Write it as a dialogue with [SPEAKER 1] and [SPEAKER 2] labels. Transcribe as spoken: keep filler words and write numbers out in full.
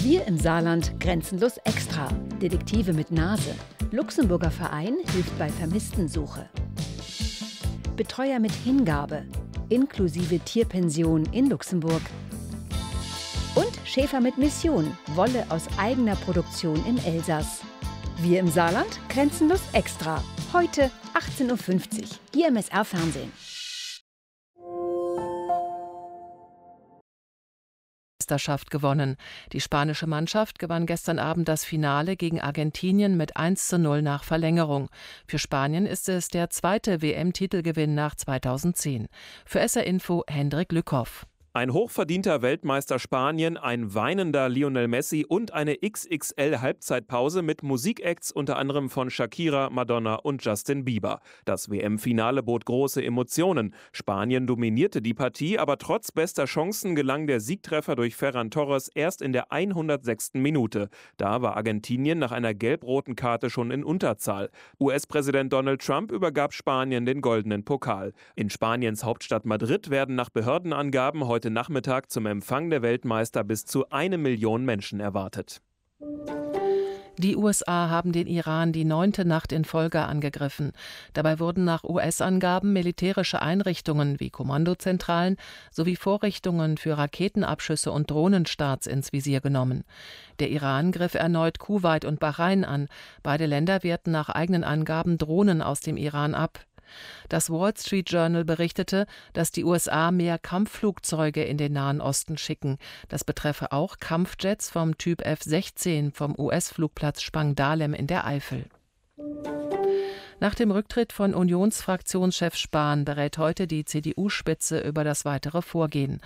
[SPEAKER 1] Wir im Saarland grenzenlos extra. Detektive mit Nase. Luxemburger Verein hilft bei Vermisstensuche. Betreuer mit Hingabe. Inklusive Tierpension in Luxemburg. Und Schäfer mit Mission. Wolle aus eigener Produktion im Elsass. Wir im Saarland grenzenlos extra. Heute achtzehn Uhr fünfzig. Ihr M S R-Fernsehen.
[SPEAKER 2] Meisterschaft gewonnen. Die spanische Mannschaft gewann gestern Abend das Finale gegen Argentinien mit eins zu null nach Verlängerung. Für Spanien ist es der zweite W M-Titelgewinn nach zweitausendzehn. Für S R Info Hendrik Lückhoff.
[SPEAKER 3] Ein hochverdienter Weltmeister Spanien, ein weinender Lionel Messi und eine X X L-Halbzeitpause mit Musikacts unter anderem von Shakira, Madonna und Justin Bieber. Das W M-Finale bot große Emotionen. Spanien dominierte die Partie, aber trotz bester Chancen gelang der Siegtreffer durch Ferran Torres erst in der hundertsechsten Minute. Da war Argentinien nach einer gelb-roten Karte schon in Unterzahl. U S-Präsident Donald Trump übergab Spanien den goldenen Pokal. In Spaniens Hauptstadt Madrid werden nach Behördenangaben heute Nachmittag zum Empfang der Weltmeister bis zu eine Million Menschen erwartet.
[SPEAKER 2] Die U S A haben den Iran die neunte Nacht in Folge angegriffen. Dabei wurden nach U S-Angaben militärische Einrichtungen wie Kommandozentralen sowie Vorrichtungen für Raketenabschüsse und Drohnenstarts ins Visier genommen. Der Iran griff erneut Kuwait und Bahrain an. Beide Länder wehrten nach eigenen Angaben Drohnen aus dem Iran ab. Das Wall Street Journal berichtete, dass die U S A mehr Kampfflugzeuge in den Nahen Osten schicken. Das betreffe auch Kampfjets vom Typ F sechzehn vom U S-Flugplatz Spangdahlem in der Eifel. Nach dem Rücktritt von Unionsfraktionschef Spahn berät heute die C D U-Spitze über das weitere Vorgehen.